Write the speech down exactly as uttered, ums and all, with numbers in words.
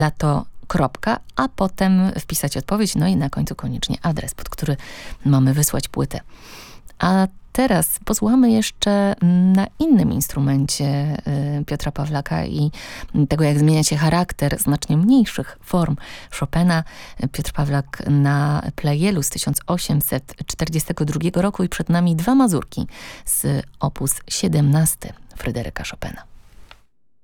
lato. Kropka, a potem wpisać odpowiedź, no i na końcu koniecznie adres, pod który mamy wysłać płytę. A teraz posłuchamy jeszcze na innym instrumencie Piotra Pawlaka i tego, jak zmienia się charakter znacznie mniejszych form Chopina. Piotr Pawlak na Pleyelu z tysiąc osiemset czterdziestego drugiego roku i przed nami dwa mazurki z opus siedemnaście Fryderyka Chopina.